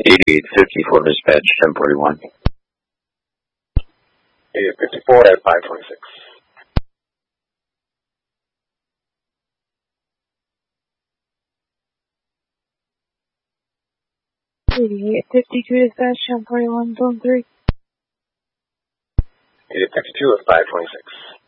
8854 dispatch, 1041. 8854 at 526. 8852 dispatch, 1041, zone 3. 8852 at 526.